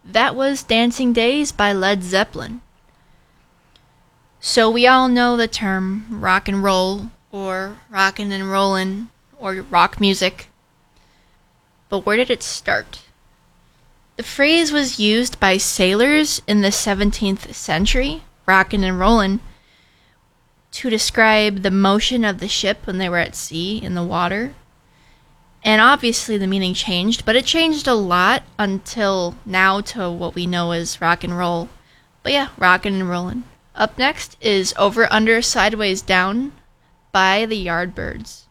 That was Dancing Days by Led Zeppelin. So we all know the term rock and roll, or rockin' and rollin', or rock music. But where did it start? The phrase was used by sailors in the 17th century, rockin' and rollin', to describe the motion of the ship when they were at sea in the water. And obviously the meaning changed, but it changed a lot until now to what we know as rock and roll. But yeah, rockin' and rollin'. Up next is Over, Under, Sideways, Down by the Yardbirds.